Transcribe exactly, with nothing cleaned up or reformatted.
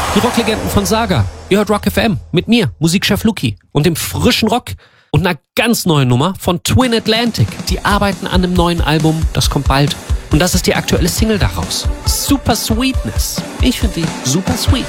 Die Rocklegenden von Saga. Ihr hört Rock F M mit mir, Musikchef Luki, und dem frischen Rock und einer ganz neuen Nummer von Twin Atlantic. Die arbeiten an einem neuen Album, das kommt bald. Und das ist die aktuelle Single daraus. Super Sweetness. Ich finde die super sweet.